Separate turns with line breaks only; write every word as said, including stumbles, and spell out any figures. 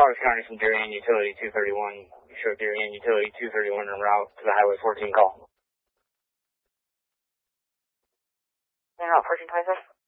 Colliers County from Darien Utility two thirty-one. Show Darien Utility two thirty-one en route to the Highway fourteen call.
En route fourteen twenty-six.